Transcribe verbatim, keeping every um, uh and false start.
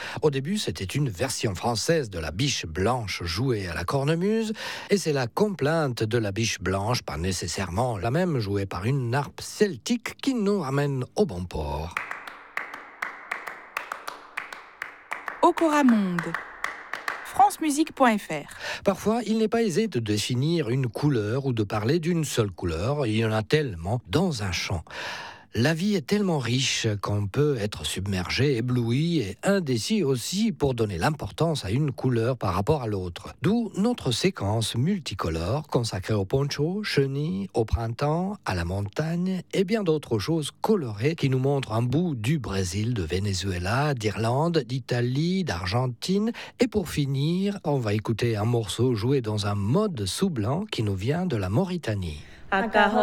Au début, c'était une version française de la biche blanche jouée à la cornemuse, et c'est la complainte de la biche blanche, pas nécessairement la même, jouée par une harpe celtique, qui nous ramène au bon port. Okora Monde. france musique point f r. Parfois, il n'est pas aisé de définir une couleur ou de parler d'une seule couleur. Il y en a tellement dans un chant. La vie est tellement riche qu'on peut être submergé, ébloui et indécis aussi pour donner l'importance à une couleur par rapport à l'autre. D'où notre séquence multicolore consacrée au poncho, chenilles, au printemps, à la montagne et bien d'autres choses colorées qui nous montrent un bout du Brésil, de Venezuela, d'Irlande, d'Italie, d'Argentine. Et pour finir, on va écouter un morceau joué dans un mode sous blanc qui nous vient de la Mauritanie.